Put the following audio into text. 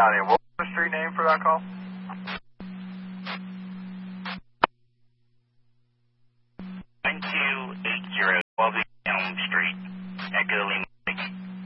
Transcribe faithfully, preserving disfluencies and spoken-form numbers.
County. What was the street name for that call? nine two eight zero Elm Street, Echo Lima.